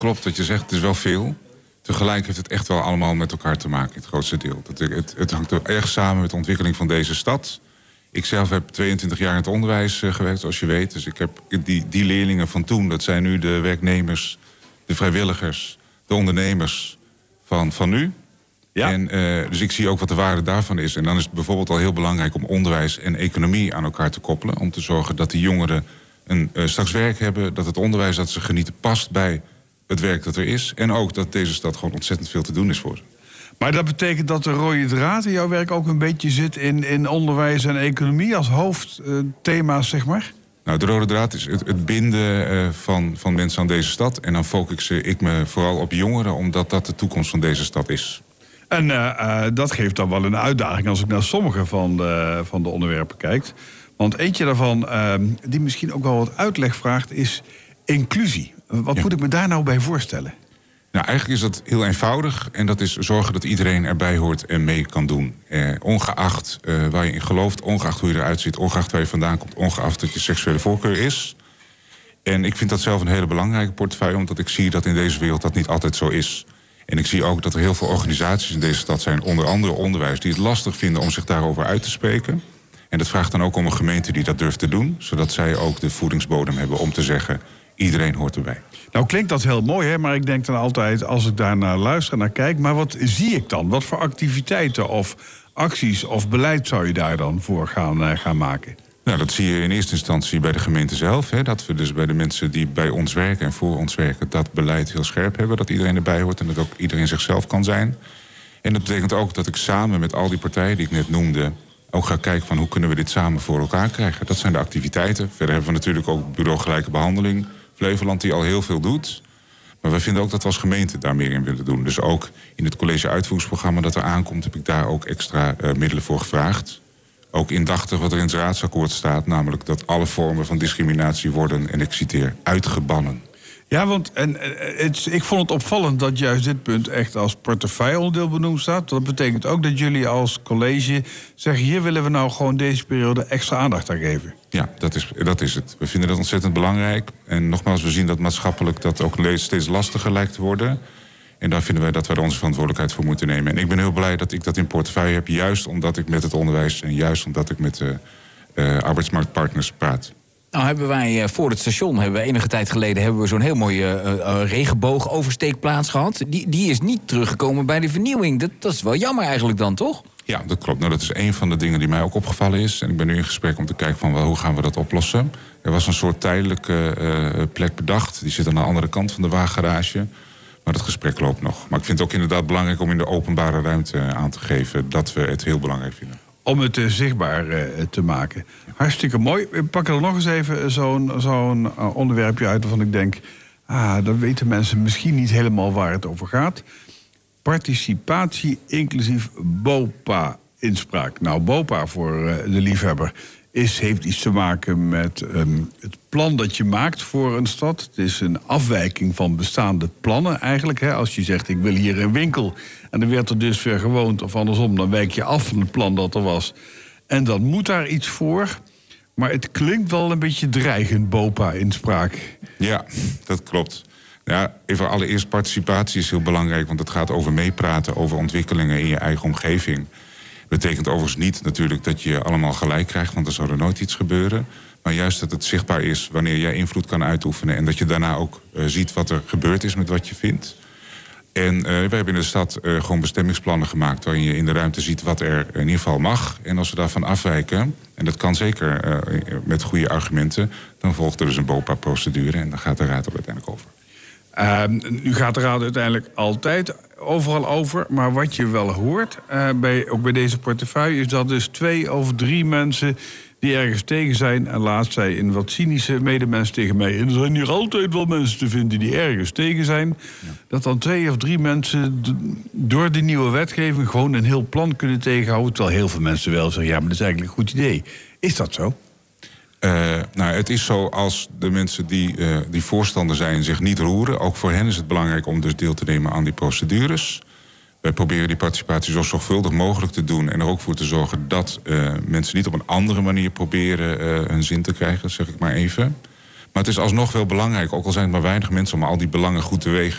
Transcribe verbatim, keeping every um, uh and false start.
klopt wat je zegt, het is wel veel. Tegelijk heeft het echt wel allemaal met elkaar te maken, het grootste deel. Dat, het, het hangt er erg samen met de ontwikkeling van deze stad. Ik zelf heb tweeëntwintig jaar in het onderwijs uh, gewerkt, zoals je weet. Dus ik heb die, die leerlingen van toen, dat zijn nu de werknemers, de vrijwilligers, de ondernemers van, van nu. Ja. En, uh, dus ik zie ook wat de waarde daarvan is. En dan is het bijvoorbeeld al heel belangrijk om onderwijs en economie aan elkaar te koppelen. Om te zorgen dat die jongeren een, uh, straks werk hebben, dat het onderwijs dat ze genieten past bij het werk dat er is. En ook dat deze stad gewoon ontzettend veel te doen is voor ze. Maar dat betekent dat de rode draad in jouw werk ook een beetje zit in, in onderwijs en economie als hoofdthema's, zeg maar? Nou, de rode draad is het, het binden uh, van, van mensen aan deze stad. En dan focus ik me vooral op jongeren, omdat dat de toekomst van deze stad is. En uh, uh, dat geeft dan wel een uitdaging als ik naar sommige van de, van de onderwerpen kijk. Want eentje daarvan, uh, die misschien ook wel wat uitleg vraagt, is inclusie. Wat ja. moet ik me daar nou bij voorstellen? Nou, eigenlijk is dat heel eenvoudig. En dat is zorgen dat iedereen erbij hoort en mee kan doen. Eh, ongeacht uh, waar je in gelooft, ongeacht hoe je eruit ziet, ongeacht waar je vandaan komt, ongeacht dat je seksuele voorkeur is. En ik vind dat zelf een hele belangrijke portefeuille, omdat ik zie dat in deze wereld dat niet altijd zo is. En ik zie ook dat er heel veel organisaties in deze stad zijn, onder andere onderwijs, die het lastig vinden om zich daarover uit te spreken. En dat vraagt dan ook om een gemeente die dat durft te doen, zodat zij ook de voedingsbodem hebben om te zeggen, iedereen hoort erbij. Nou klinkt dat heel mooi, hè? Maar ik denk dan altijd, als ik daar naar luister en naar kijk, maar wat zie ik dan? Wat voor activiteiten of acties of beleid zou je daar dan voor gaan, uh, gaan maken? Nou, dat zie je in eerste instantie bij de gemeente zelf. Hè, dat we dus bij de mensen die bij ons werken en voor ons werken, dat beleid heel scherp hebben. Dat iedereen erbij hoort en dat ook iedereen zichzelf kan zijn. En dat betekent ook dat ik samen met al die partijen die ik net noemde ook ga kijken van hoe kunnen we dit samen voor elkaar krijgen. Dat zijn de activiteiten. Verder hebben we natuurlijk ook Bureau Gelijke Behandeling Flevoland die al heel veel doet. Maar wij vinden ook dat we als gemeente daar meer in willen doen. Dus ook in het college uitvoeringsprogramma dat er aankomt, heb ik daar ook extra uh, middelen voor gevraagd. Ook indachtig wat er in het raadsakkoord staat, namelijk dat alle vormen van discriminatie worden, en ik citeer, uitgebannen. Ja, want en, het, ik vond het opvallend dat juist dit punt echt als portefeuilleonderdeel benoemd staat. Dat betekent ook dat jullie als college zeggen, hier willen we nou gewoon deze periode extra aandacht aan geven. Ja, dat is, dat is het. We vinden dat ontzettend belangrijk. En nogmaals, we zien dat maatschappelijk dat ook steeds lastiger lijkt te worden. En daar vinden wij dat we er onze verantwoordelijkheid voor moeten nemen. En ik ben heel blij dat ik dat in portefeuille heb, juist omdat ik met het onderwijs en juist omdat ik met de uh, arbeidsmarktpartners praat. Nou hebben wij voor het station, hebben we enige tijd geleden, hebben we zo'n heel mooie uh, uh, regenboogoversteekplaats gehad. Die, die is niet teruggekomen bij de vernieuwing. Dat, dat is wel jammer eigenlijk dan, toch? Ja, dat klopt. Nou, dat is een van de dingen die mij ook opgevallen is. En ik ben nu in gesprek om te kijken van wel, hoe gaan we dat oplossen. Er was een soort tijdelijke uh, plek bedacht. Die zit aan de andere kant van de wagengarage. Maar dat gesprek loopt nog. Maar ik vind het ook inderdaad belangrijk om in de openbare ruimte aan te geven dat we het heel belangrijk vinden. Om het uh, zichtbaar uh, te maken. Hartstikke mooi. We pakken er nog eens even zo'n zo'n uh, onderwerpje uit waarvan ik denk, ah, dan weten mensen misschien niet helemaal waar het over gaat. Participatie inclusief BOPA-inspraak. Nou, BOPA voor uh, de liefhebber is, heeft iets te maken met um, het plan dat je maakt voor een stad. Het is een afwijking van bestaande plannen eigenlijk. Hè. Als je zegt, ik wil hier een winkel en er werd er dus weer gewoond, of andersom, dan wijk je af van het plan dat er was. En dan moet daar iets voor. Maar het klinkt wel een beetje dreigend, BOPA-inspraak. Ja, dat klopt. Ja, even allereerst, participatie is heel belangrijk, want het gaat over meepraten over ontwikkelingen in je eigen omgeving. Betekent overigens niet natuurlijk dat je allemaal gelijk krijgt, want er zou er nooit iets gebeuren. Maar juist dat het zichtbaar is wanneer jij invloed kan uitoefenen en dat je daarna ook uh, ziet wat er gebeurd is met wat je vindt. En uh, we hebben in de stad uh, gewoon bestemmingsplannen gemaakt waarin je in de ruimte ziet wat er in ieder geval mag. En als we daarvan afwijken, en dat kan zeker uh, met goede argumenten, dan volgt er dus een BOPA-procedure en dan gaat de raad er uiteindelijk over. Uh, nu gaat de raad uiteindelijk altijd overal over. Maar wat je wel hoort, uh, bij, ook bij deze portefeuille, is dat dus twee of drie mensen die ergens tegen zijn. En laatst zei een wat cynische medemens tegen mij, en er zijn hier altijd wel mensen te vinden die ergens tegen zijn. Ja. Dat dan twee of drie mensen d- door de nieuwe wetgeving gewoon een heel plan kunnen tegenhouden. Terwijl heel veel mensen wel zeggen, ja, maar dat is eigenlijk een goed idee. Is dat zo? Uh, nou, het is zo als de mensen die, uh, die voorstander zijn zich niet roeren. Ook voor hen is het belangrijk om dus deel te nemen aan die procedures. Wij proberen die participatie zo zorgvuldig mogelijk te doen en er ook voor te zorgen dat uh, mensen niet op een andere manier proberen uh, hun zin te krijgen, zeg ik maar even. Maar het is alsnog wel belangrijk, ook al zijn het maar weinig mensen, om al die belangen goed te wegen.